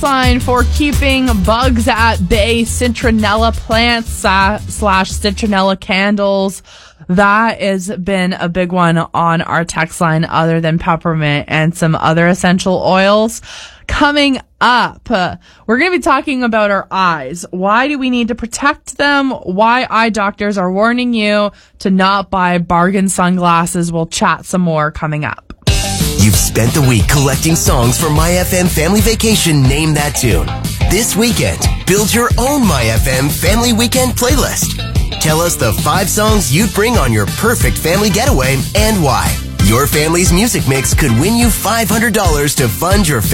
line for keeping bugs at bay, citronella plants / citronella candles. That has been a big one on our text line, other than peppermint and some other essential oils. Coming up, we're going to be talking about our eyes. Why do we need to protect them? Why eye doctors are warning you to not buy bargain sunglasses. We'll chat some more coming up. You've spent the week collecting songs for MyFM Family Vacation Name That Tune. This weekend, build your own MyFM Family Weekend playlist. Tell us the 5 songs you'd bring on your perfect family getaway and why. Your family's music mix could win you $500 to fund your